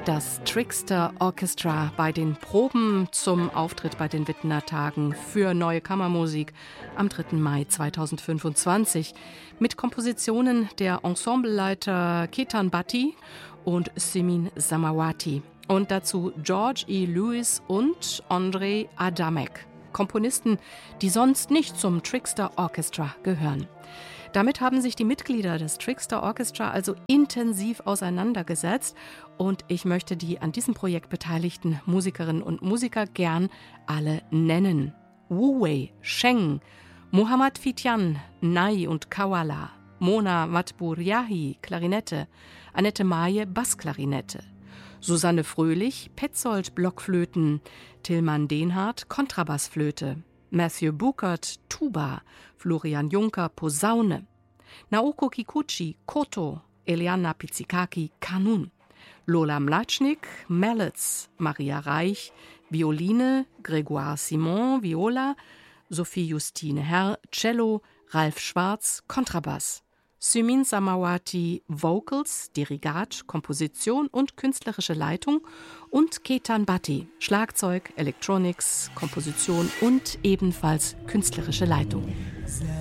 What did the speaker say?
Das Trickster Orchestra bei den Proben zum Auftritt bei den Wittener Tagen für Neue Kammermusik am 3. Mai 2025 mit Kompositionen der Ensembleleiter Ketan Bhatti und Simin Samawati und dazu George E. Lewis und Andrei Adamek, Komponisten, die sonst nicht zum Trickster Orchestra gehören. Damit haben sich die Mitglieder des Trickster Orchestra also intensiv auseinandergesetzt und ich möchte die an diesem Projekt beteiligten Musikerinnen und Musiker gern alle nennen. Wu Wei, Sheng, Mohammad Fitian, Nai und Kawala, Mona Matburiahi, Klarinette, Annette Maye, Bassklarinette, Susanne Fröhlich, Petzold, Blockflöten, Tilman Denhardt, Kontrabassflöte, Matthew Buckert, Tuba, Florian Juncker, Posaune, Naoko Kikuchi, Koto, Eliana Pizzikaki, Kanun, Lola Mlačnik, Mallets, Maria Reich, Violine, Grégoire Simon, Viola, Sophie Justine Herr, Cello, Ralf Schwarz, Kontrabass, Simin Samawati, Vocals, Dirigat, Komposition und künstlerische Leitung und Ketan Bhatti, Schlagzeug, Electronics, Komposition und ebenfalls künstlerische Leitung.